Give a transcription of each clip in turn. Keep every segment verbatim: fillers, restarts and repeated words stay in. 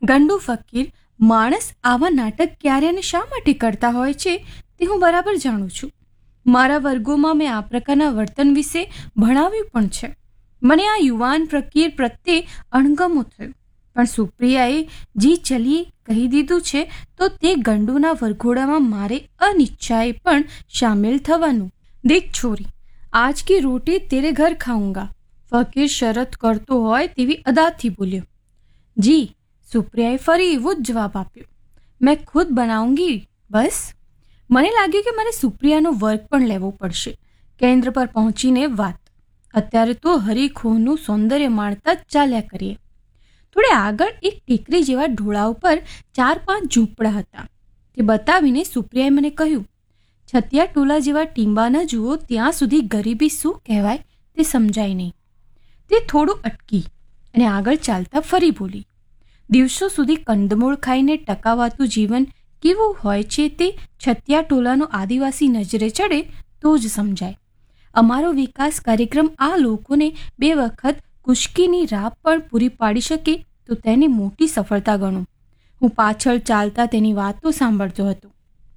ગંડુ ફકીર માણસ આવા નાટક ક્યારે અને શા માટે કરતા હોય છે તે હું બરાબર જાણું છું. મારા વર્ગોમાં મેં આ પ્રકારના વર્તન વિશે ભણાવ્યું પણ છે. મને આ યુવાન ફકીર પ્રત્યે અણગમો થયો, પણ સુપ્રિયાએ જી ચલીએ કહી દીધું છે તો તે ગંડુના વરઘોડામાં મારે અનિચ્છાએ પણ શામેલ થવાનું. દેખ છોરી, આજ કી રોટી તેરે ઘર ખાઉંગા, ફકીર શરત કરતો હોય તેવી અદાથી બોલ્યો. જી, સુપ્રિયાએ ફરી એવો જ જવાબ આપ્યો. મેં ખુદ બનાઉંગી બસ. મને લાગ્યું કે મારે સુપ્રિયાનો વર્ગ પણ લેવો પડશે. કેન્દ્ર પર પહોંચીને વાત. અત્યારે તો હરીખોનું સૌંદર્ય માણતા જ ચાલ્યા કરીએ. થોડે આગળ એક ટેકરી જેવા ઢોળા ઉપર ચાર પાંચ ઝૂંપડા હતા. તે બતાવીને સુપ્રિયાએ મને કહ્યું, છતિયા ટોલા જેવા ટીંબા ન જુઓ ત્યાં સુધી ગરીબી શું કહેવાય તે સમજાય નહીં. તે થોડું અટકી અને આગળ ચાલતા ફરી બોલી. દિવસો સુધી કંદમૂળ ખાઈને ટકાવાતું જીવન કેવું હોય છે તે છતિયા ટોલાનો આદિવાસી નજરે ચડે તો જ સમજાય. અમારો વિકાસ કાર્યક્રમ આ લોકોને બે વખત કુશકીની રાહ પણ પૂરી પાડી શકે તો તેની મોટી સફળતા ગણું. હું પાછળ ચાલતા તેની વાતો સાંભળતો હતો.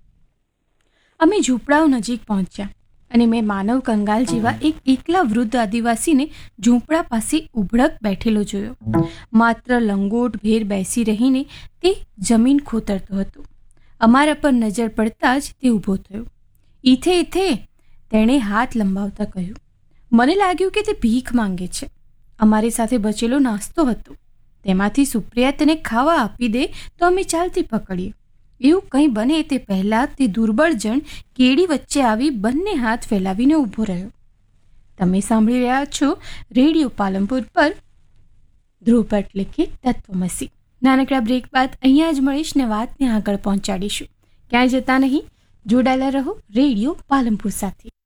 અમે ઝૂંપડાઓ નજીક પહોંચ્યા અને મેં માનવ કંગાલ જેવા એક એકલા વૃદ્ધ આદિવાસીને ઝૂંપડા પાસે ઉભડક બેઠેલો જોયો. માત્ર લંગોટ ભેર બેસી રહીને તે જમીન ખોતરતો હતો. અમારા પર નજર પડતા જ તે ઊભો થયો. ઈથે ઈથે, તેણે હાથ લંબાવતા કહ્યું. મને લાગ્યું કે તે ભીખ માંગે છે. અમારી સાથે બચેલો નાસ્તો હતો, તેમાંથી સુપ્રિયા તેને ખાવા આપી દે તો અમે ચાલતી પકડીએ. એવું કંઈ બને તે પહેલાં તે દુર્બળ જણ કેડી વચ્ચે આવી બંને હાથ ફેલાવીને ઊભો રહ્યો. તમે સાંભળી રહ્યા છો રેડિયો પાલનપુર પર ધ્રુવ ભટ્ટ લિખિત તત્વમસી. નાનકડા બ્રેક બાદ અહીંયા જ મળીશ ને વાતને આગળ પહોંચાડીશું. ક્યાંય જતા નહીં, જોડાયેલા રહો રેડિયો પાલનપુર સાથે.